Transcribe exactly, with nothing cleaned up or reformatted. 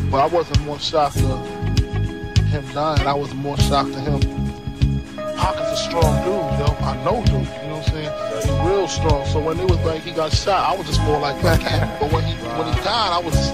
But I wasn't more shocked of him dying. I was more shocked to him. Pac is a strong dude, yo. I know dude. You know what I'm saying? He's real strong. So when it was like he got shot, I was just more like, I can't. But when he when he died, I was just